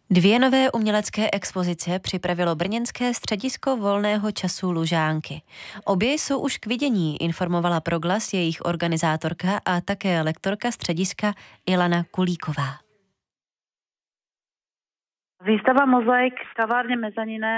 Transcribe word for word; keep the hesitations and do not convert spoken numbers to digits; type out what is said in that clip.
Dvě nové umělecké expozice připravilo brněnské středisko volného času Lužánky. Obě jsou už k vidění, informovala Proglas jejich organizátorka a také lektorka střediska Ilana Kulíková. Výstava Mozaik v kavárně Mezanine